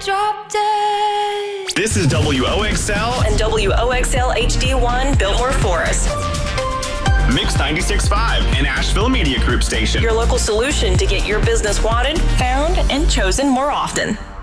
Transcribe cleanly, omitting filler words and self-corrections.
drop dead. This is WOXL and WOXL HD1 Biltmore Forest. Mix 96.5, an Asheville Media Group station. Your local solution to get your business wanted, found, and chosen more often.